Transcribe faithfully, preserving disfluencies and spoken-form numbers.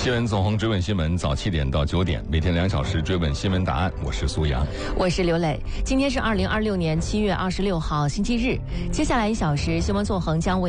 新闻纵横追问新闻，早七点到九点，每天两小时追问新闻答案。我是苏阳， 我是刘磊。今天是二零二六年七月二十六号星期日，接下来一小时新闻纵横将为